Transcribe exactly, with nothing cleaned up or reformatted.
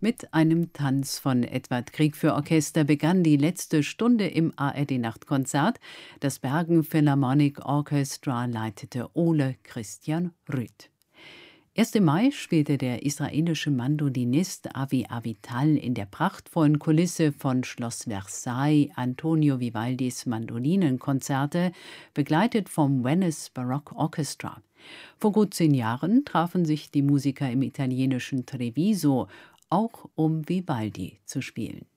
Mit einem Tanz von Edvard Grieg für Orchester begann die letzte Stunde im A R D-Nachtkonzert. Das Bergen Philharmonic Orchestra leitete Ole Christian Rüth. Erst im Mai spielte der israelische Mandolinist Avi Avital in der prachtvollen Kulisse von Schloss Versailles Antonio Vivaldis Mandolinenkonzerte, begleitet vom Venice Baroque Orchestra. Vor gut zehn Jahren trafen sich die Musiker im italienischen Treviso, auch um Vivaldi zu spielen.